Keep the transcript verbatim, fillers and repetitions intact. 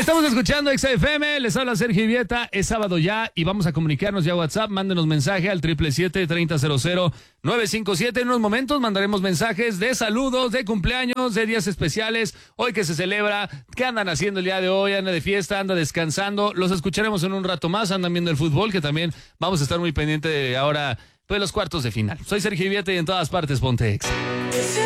Estamos escuchando X F M, les habla Sergio Ibieta, es sábado ya y vamos a comunicarnos ya a WhatsApp, mándenos mensaje al siete siete siete, treinta cero cero, nueve cinco siete. En unos momentos mandaremos mensajes de saludos, de cumpleaños, de días especiales, hoy que se celebra, qué andan haciendo el día de hoy, anda de fiesta, anda descansando, los escucharemos en un rato más, andan viendo el fútbol, que también vamos a estar muy pendiente de ahora, pues los cuartos de final. Soy Sergio Ibieta y en todas partes ponte Exa.